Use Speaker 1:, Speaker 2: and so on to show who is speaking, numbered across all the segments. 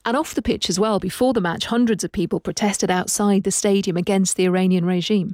Speaker 1: And off the pitch as well, before the match, hundreds of people protested outside the stadium against the Iranian regime.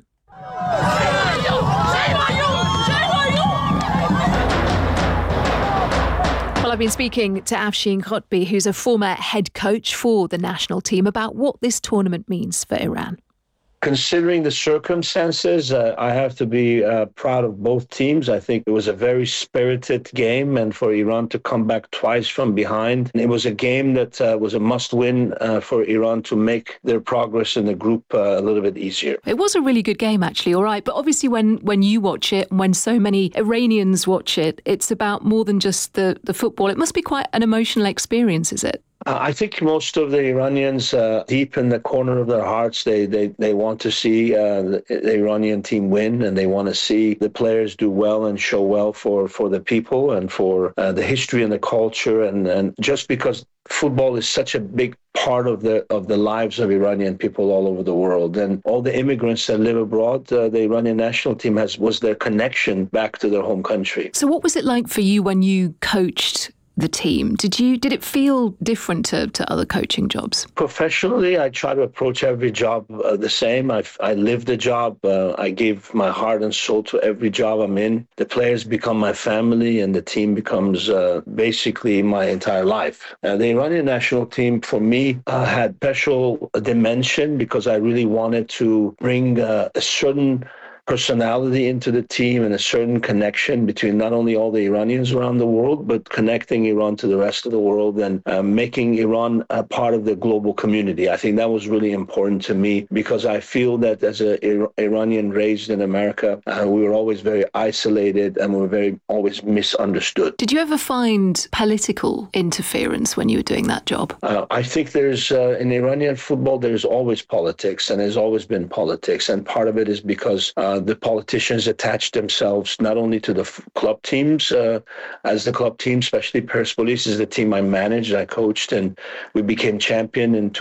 Speaker 1: Well, I've been speaking to Afshin Khotbi, who's a former head coach for the national team, about what this tournament means for Iran.
Speaker 2: Considering the circumstances, I have to be proud of both teams. I think it was a very spirited game, and for Iran to come back twice from behind. It was a game that was a must-win for Iran to make their progress in the group a little bit easier.
Speaker 1: It was a really good game, actually, all right. But obviously when you watch it, and when so many Iranians watch it, it's about more than just the football. It must be quite an emotional experience, is it?
Speaker 2: I think most of the Iranians, deep in the corner of their hearts, they want to see the Iranian team win, and they want to see the players do well and show well for the people and for the history and the culture. And just because football is such a big part of the lives of Iranian people all over the world, and all the immigrants that live abroad, the Iranian national team was their connection back to their home country.
Speaker 1: So what was it like for you when you coached the team? Did it feel different to other coaching jobs?
Speaker 2: Professionally, I try to approach every job the same. I live the job. I give my heart and soul to every job I'm in. The players become my family, and the team becomes basically my entire life. The Iranian national team, for me, had special dimension because I really wanted to bring a certain personality into the team and a certain connection between not only all the Iranians around the world, but connecting Iran to the rest of the world and making Iran a part of the global community. I think that was really important to me because I feel that as an Iranian raised in America, we were always very isolated and we were always misunderstood.
Speaker 1: Did you ever find political interference when you were doing that job?
Speaker 2: I think there's, in Iranian football, there's always politics, and there's always been politics. And part of it is because the politicians attach themselves not only to the club teams, as the club team, especially Persepolis is the team I managed, I coached, and we became champion in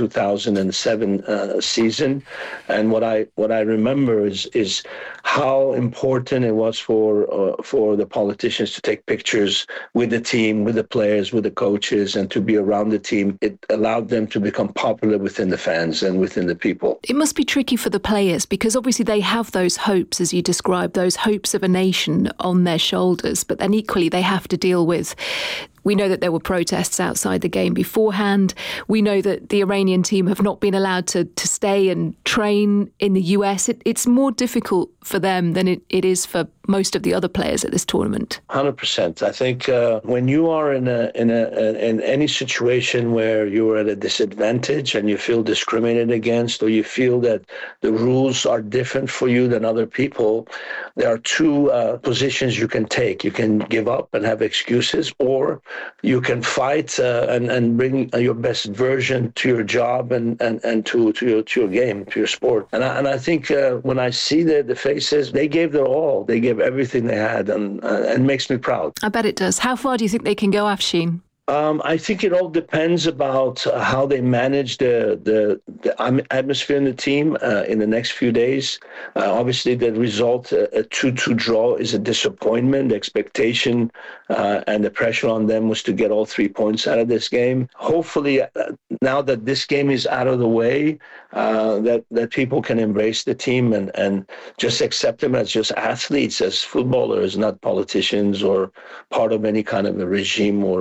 Speaker 2: 2007 season. And what I remember is how important it was for the politicians to take pictures with the team, with the players, with the coaches, and to be around the team. It allowed them to become popular within the fans and within the people.
Speaker 1: It must be tricky for the players because obviously they have those hopes, as you described, those hopes of a nation on their shoulders, but then equally they have to deal with. We know that there were protests outside the game beforehand. We know that the Iranian team have not been allowed to stay and train in the US. It's more difficult for them than it is for most of the other players at this tournament.
Speaker 2: 100%. I think when you are in any situation where you are at a disadvantage and you feel discriminated against, or you feel that the rules are different for you than other people, there are two positions you can take. You can give up and have excuses, or you can fight and bring your best version to your job and to your game, to your sport. And I think when I see the faces, they gave their all. They gave everything they had, and it makes me proud.
Speaker 1: I bet it does. How far do you think they can go, Afshin?
Speaker 2: I think it all depends about how they manage the atmosphere in the team in the next few days. Obviously, the result, a 2-2 draw, is a disappointment. The expectation and the pressure on them was to get all 3 points out of this game. Hopefully, now that this game is out of the way, that people can embrace the team and just accept them as just athletes, as footballers, not politicians or part of any kind of a regime or